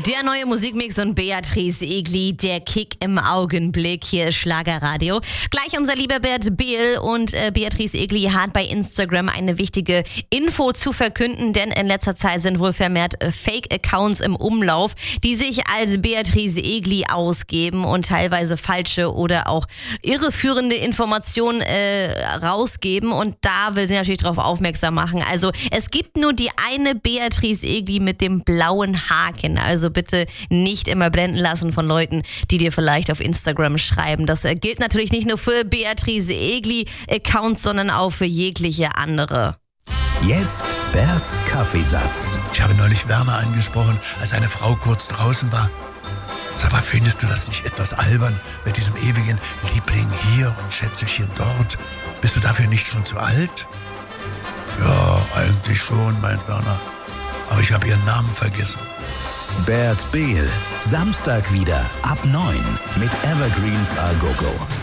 Der neue Musikmix und Beatrice Egli, der Kick im Augenblick. Hier ist Schlagerradio. Gleich unser lieber Bert Behl und Beatrice Egli hat bei Instagram eine wichtige Info zu verkünden, denn in letzter Zeit sind wohl vermehrt Fake-Accounts im Umlauf, die sich als Beatrice Egli ausgeben und teilweise falsche oder auch irreführende Informationen rausgeben. Und da will sie natürlich darauf aufmerksam machen. Also es gibt nur die eine Beatrice Egli mit dem blauen Haken. Also bitte nicht immer blenden lassen von Leuten, die dir vielleicht auf Instagram schreiben. Das gilt natürlich nicht nur für Beatrice Egli Accounts, sondern auch für jegliche andere. Jetzt Berts Kaffeesatz. Ich habe neulich Werner angesprochen, als eine Frau kurz draußen war. Sag mal, findest du das nicht etwas albern mit diesem ewigen Liebling hier und Schätzelchen dort? Bist du dafür nicht schon zu alt? Ja, eigentlich schon, meint Werner. Aber ich habe ihren Namen vergessen. Bert Behl, Samstag wieder ab 9 mit Evergreens Al Gogo.